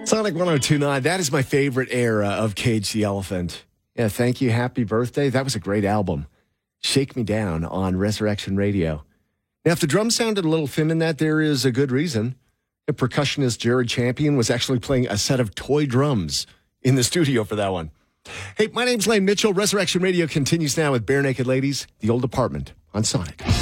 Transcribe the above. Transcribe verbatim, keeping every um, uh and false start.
Sonic one oh two point nine, that is my favorite era of Cage the Elephant. Yeah, thank you. Happy birthday. That was a great album. Shake Me Down on Resurrection Radio. Now, if the drum sounded a little thin in that, there is a good reason. The percussionist Jared Champion was actually playing a set of toy drums in the studio for that one. Hey, my name's Lane Mitchell. Resurrection Radio continues now with Bare Naked Ladies, The Old Apartment on Sonic.